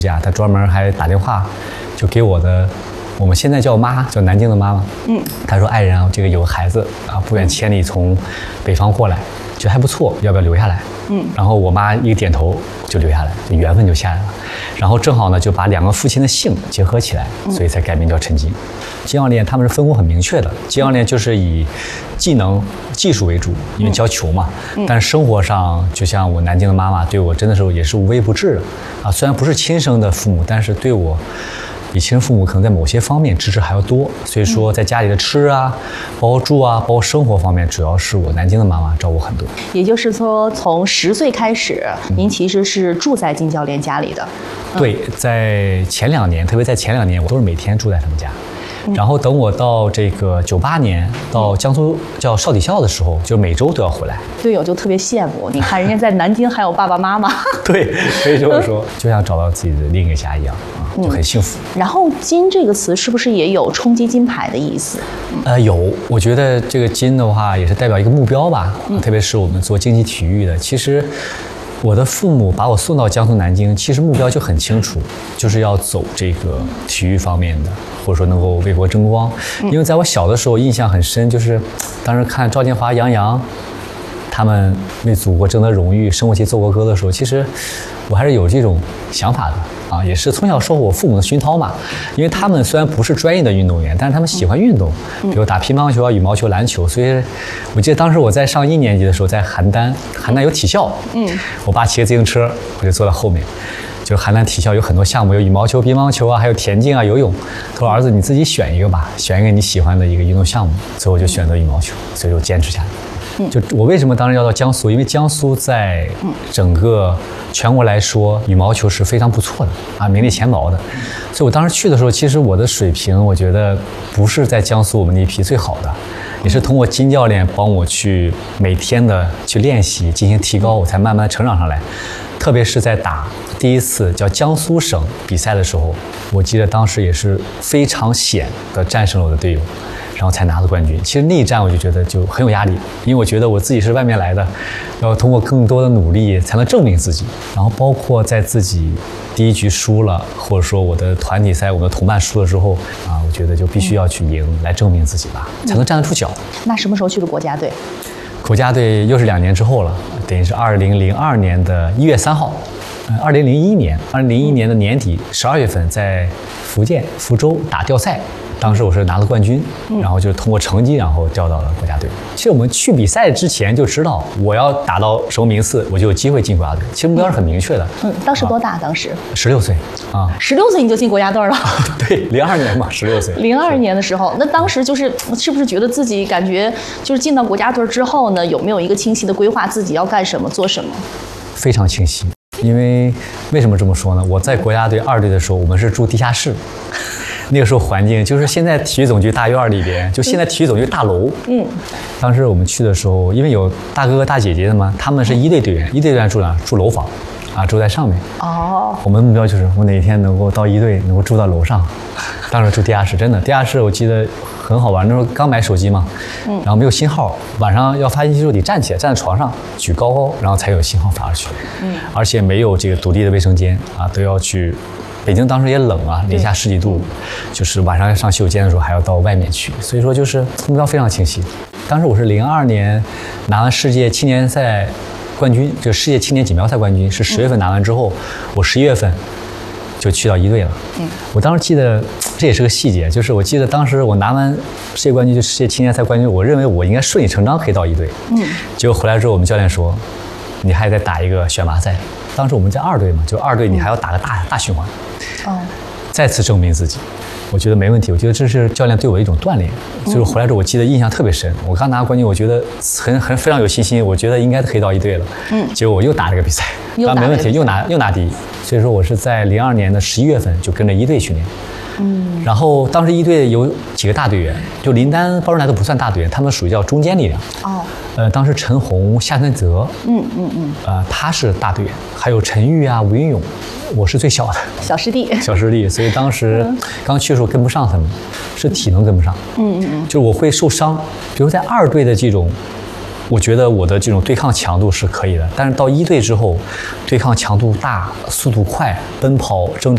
他专门还打电话就给我的，我们现在叫妈，叫南京的妈妈。他说爱人啊，这个有个孩子啊，不远千里从北方过来，觉得还不错，要不要留下来？然后我妈一个点头就留下来，就缘分就下来了。然后正好呢，就把两个父亲的姓结合起来，所以才改名叫陈金。金教练他们是分工很明确的，金教练就是以技能、技术为主，因为教球嘛。但是生活上，就像我南京的妈妈对我真的是也是无微不至的啊。虽然不是亲生的父母，但是对我比亲生父母可能在某些方面支持还要多。所以说，在家里的吃啊，包括住啊，包括生活方面，主要是我南京的妈妈照顾很多。 也就是说，从10岁开始，您其实是住在金教练家里的。 对，在前2年，特别在前2年，我都是每天住在他们家。然后等我到这个98年到江苏叫少体校的时候，就每周都要回来。 队友就特别羡慕，你看人家在南京还有爸爸妈妈。 对，可以这么说，就像找到自己的另一个家一样啊，就很幸福。 然后“金”这个词是不是也有冲击金牌的意思？ 有，我觉得这个“金”的话也是代表一个目标吧，特别是我们做竞技体育的，其实。我的父母把我送到江苏南京，其实目标就很清楚，就是要走这个体育方面的，或者说能够为国争光。因为在我小的时候印象很深，就是当时看赵建华、杨洋他们为祖国争得荣誉、升国旗、奏国歌的时候，其实我还是有这种想法的啊，也是从小受我父母的熏陶嘛。因为他们虽然不是专业的运动员，但是他们喜欢运动，比如打乒乓球啊、羽毛球、篮球。所以我记得当时我在上1年级的时候，在邯郸有体校，我爸骑个自行车，我就坐在后面。就是邯郸体校有很多项目，有羽毛球、乒乓球啊，还有田径啊、游泳。他说：“儿子，你自己选一个吧，选一个你喜欢的一个运动项目。”所以我就选择羽毛球，所以就坚持下来。就我为什么当时要到江苏？因为江苏在整个全国来说，羽毛球是非常不错的啊，名列前茅的。所以我当时去的时候，其实我的水平，我觉得不是在江苏我们那一批最好的，也是通过金教练帮我去每天的去练习进行提高，我才慢慢成长上来。特别是在打第一次叫江苏省比赛的时候，我记得当时也是非常险的战胜了我的队友。然后才拿了冠军。其实那一战我就觉得就很有压力，因为我觉得我自己是外面来的，要通过更多的努力才能证明自己。然后包括在自己第一局输了，或者说我的团体赛我的同伴输了之后啊，我觉得就必须要去赢，来证明自己吧，才能站得住脚。 那什么时候去的国家队？ 国家队又是2年之后了，等于是2002年的1月3号。2001年的年底12月份，在福建福州打调赛。当时我是拿了冠军，然后就通过成绩，然后调到了国家队。其实我们去比赛之前就知道，我要打到什么名次，我就有机会进国家队。其实目标是很明确的。 当时多大？当时 16岁啊。 16岁你就进国家队了？ 对，02年嘛，16岁。 02年的时候，那当时是不是觉得自己感觉就是进到国家队之后呢，有没有一个清晰的规划，自己要干什么、做什么？ 非常清晰。因为什么这么说呢？我在国家队2队的时候，我们是住地下室。那个时候环境就是现在体育总局大院里边，就现在体育总局大楼。当时我们去的时候，因为有大哥哥大姐姐的嘛，他们是1队队员，1队队员住哪？住楼房，啊，住在上面。我们的目标就是我哪一天能够到1队，能够住到楼上。当时住地下室，真的地下室我记得很好玩。那时候刚买手机嘛，然后没有信号，晚上要发信息的时候得站起来，站在床上举高，然后才有信号发出去。而且没有这个独立的卫生间啊，都要去。北京当时也冷啊，零下10几度，就是晚上要上洗手间的时候还要到外面去，所以说就是目标非常清晰。当时我是02年拿完世界青年赛冠军，就世界青年锦标赛冠军是10月份拿完之后，我11月份就去到1队了。我当时记得这也是个细节，就是我记得当时我拿完世界冠军，就世界青年赛冠军，我认为我应该顺理成章可以到1队。结果回来之后，我们教练说，你还得打一个选拔赛。当时我们在2队嘛，就2队你还要打个大循环。再次证明自己，我觉得没问题。我觉得这是教练对我的一种锻炼，所以我回来之后我记得印象特别深。我刚拿冠军，我觉得非常有信心，我觉得应该可以到1队了。结果我又打了个比赛，当然没问题，又拿第1。所以说我是在02年的11月份就跟着1队训练。然后当时1队有几个大队员，就林丹、包润来都不算大队员，他们属于叫中坚力量。当时陈红、夏存泽，他是大队员，还有陈玉啊、吴云勇，我是最小的， 小师弟， 所以当时刚去的时候跟不上他们，是体能跟不上，就是我会受伤，比如在2队的这种。我觉得我的这种对抗强度是可以的，但是到1队之后，对抗强度大、速度快、奔跑、挣扎。